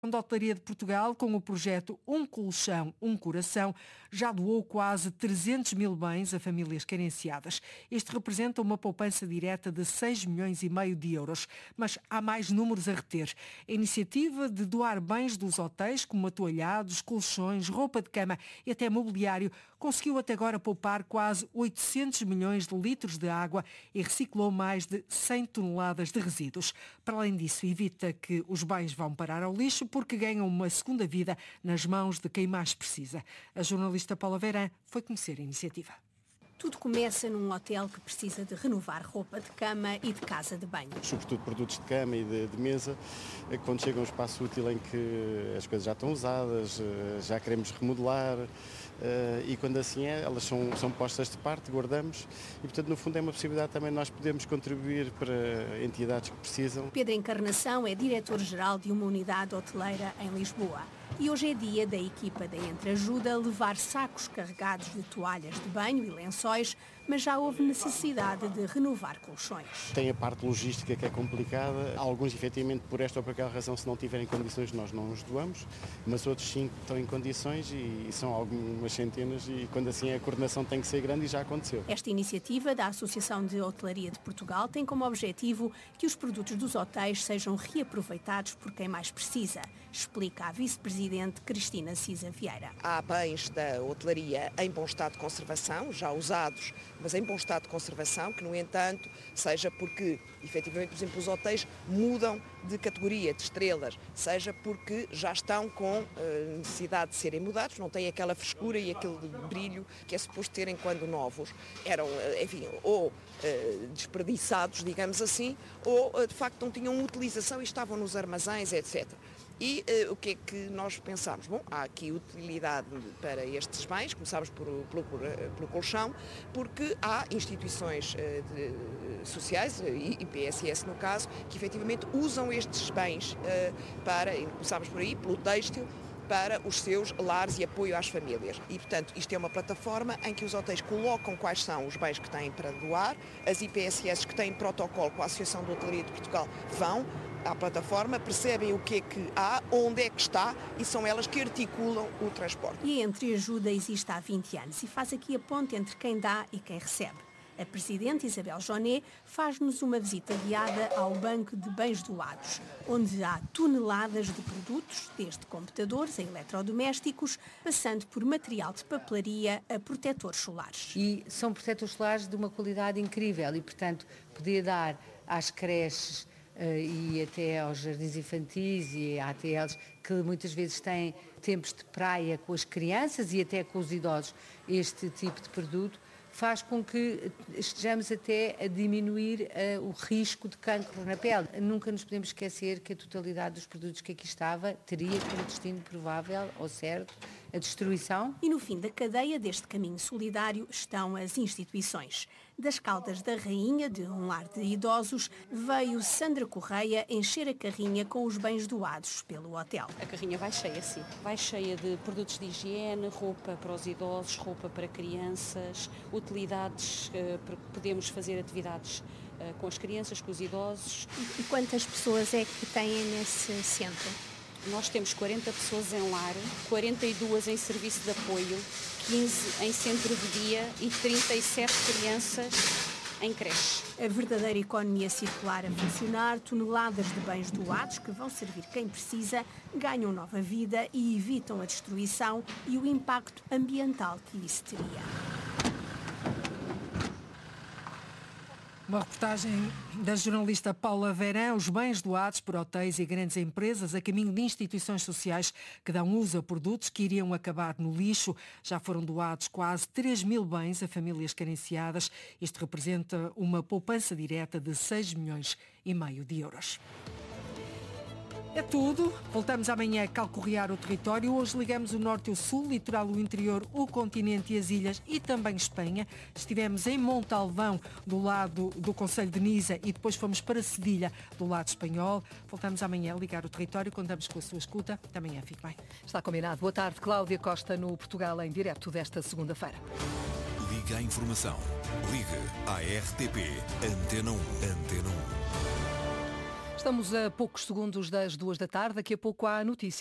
da Hotelaria de Portugal, com o projeto Um Colchão, Um Coração, já doou quase 300 mil bens a famílias carenciadas. Isto representa uma poupança direta de 6,5 milhões de euros. Mas há mais números a reter. A iniciativa de doar bens dos hotéis, como atoalhados, colchões, roupa de cama e até mobiliário, conseguiu até agora poupar quase 800 milhões de litros de água e reciclou mais de 100 toneladas de resíduos. Para além disso, evita que os bens vão parar ao lixo, porque ganham uma segunda vida nas mãos de quem mais precisa. A jornalista Paula Verã foi conhecer a iniciativa. Tudo começa num hotel que precisa de renovar roupa de cama e de casa de banho. Sobretudo produtos de cama e de mesa, quando chega um espaço útil em que as coisas já estão usadas, já queremos remodelar, e quando assim é, elas são postas de parte, guardamos, e portanto no fundo é uma possibilidade também nós podermos contribuir para entidades que precisam. Pedro Encarnação é diretor-geral de uma unidade hoteleira em Lisboa. E hoje é dia da equipa da Entreajuda levar sacos carregados de toalhas de banho e lençóis, mas já houve necessidade de renovar colchões. Tem a parte logística que é complicada. Alguns, efetivamente, por esta ou por aquela razão, se não tiverem condições, nós não os doamos, mas outros sim estão em condições e são algumas centenas, e quando assim a coordenação tem que ser grande, e já aconteceu. Esta iniciativa da Associação de Hotelaria de Portugal tem como objetivo que os produtos dos hotéis sejam reaproveitados por quem mais precisa, explica a vice-presidente Cristina Cisa Vieira. Há bens da hotelaria em bom estado de conservação, já usados, mas em bom estado de conservação, que no entanto, seja porque efetivamente, por exemplo, os hotéis mudam de categoria, de estrelas, seja porque já estão com necessidade de serem mudados, não têm aquela frescura e aquele brilho que é suposto terem quando novos. Eram, enfim, ou desperdiçados, digamos assim, ou de facto não tinham utilização e estavam nos armazéns, etc. E o que é que nós pensámos? Bom, há aqui utilidade para estes bens, começámos pelo colchão, porque há instituições sociais, e PSS no caso, que efetivamente usam estes bens para, e começámos por aí, pelo têxtil, para os seus lares e apoio às famílias. E, portanto, isto é uma plataforma em que os hotéis colocam quais são os bens que têm para doar, as IPSS que têm protocolo com a Associação de Hotelaria de Portugal vão à plataforma, percebem o que é que há, onde é que está, e são elas que articulam o transporte. E a Entreajuda existe há 20 anos e faz aqui a ponte entre quem dá e quem recebe. A Presidente Isabel Joné faz-nos uma visita guiada ao Banco de Bens Doados, onde há toneladas de produtos, desde computadores a eletrodomésticos, passando por material de papelaria a protetores solares. E são protetores solares de uma qualidade incrível e, portanto, poder dar às creches e até aos jardins infantis e a ATLs, que muitas vezes têm tempos de praia com as crianças e até com os idosos, este tipo de produto faz com que estejamos até a diminuir o risco de cancro na pele. Nunca nos podemos esquecer que a totalidade dos produtos que aqui estava teria como destino provável, ou certo, a destruição. E no fim da cadeia deste caminho solidário estão as instituições. Das Caldas da Rainha, de um lar de idosos, veio Sandra Correia encher a carrinha com os bens doados pelo hotel. A carrinha vai cheia, sim. Vai cheia de produtos de higiene, roupa para os idosos, roupa para crianças, utilidades, podemos fazer atividades com as crianças, com os idosos. E quantas pessoas é que têm nesse centro? Nós temos 40 pessoas em lar, 42 em serviço de apoio, 15 em centro de dia e 37 crianças em creche. A verdadeira economia circular a funcionar, toneladas de bens doados que vão servir quem precisa, ganham nova vida e evitam a destruição e o impacto ambiental que isso teria. Uma reportagem da jornalista Paula Verã. Os bens doados por hotéis e grandes empresas a caminho de instituições sociais que dão uso a produtos que iriam acabar no lixo. Já foram doados quase 3 mil bens a famílias carenciadas. Isto representa uma poupança direta de 6,5 milhões de euros. É tudo. Voltamos amanhã a calcorrear o território. Hoje ligamos o norte e o sul, litoral, o interior, o continente e as ilhas e também Espanha. Estivemos em Montalvão, do lado do concelho de Nisa, e depois fomos para Cedilha, do lado espanhol. Voltamos amanhã a ligar o território. Contamos com a sua escuta. Até amanhã. Fique bem. Está combinado. Boa tarde. Cláudia Costa no Portugal em direto desta segunda-feira. Liga a informação. Liga à RTP Antena 1. Antena 1. Estamos a poucos segundos das 2 da tarde. Daqui a pouco há notícias.